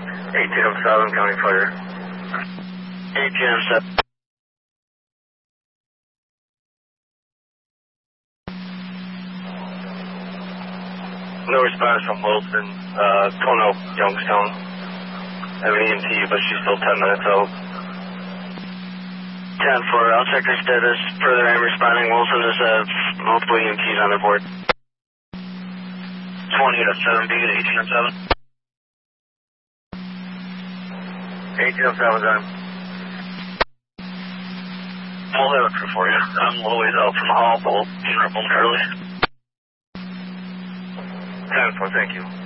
1807, County Fire. 1807. No response from Wilson, Tono, Youngstown. I have an EMT, but she's still 10 minutes out. 10-4, I'll check her status. Further, I'm responding. Wilson has multiple EMTs on their board. 20 to 7, being at 1807. 1807 done. I'll have a crew for you. I'm a little ways out from the hall, but we'll be early. 10-4, thank you.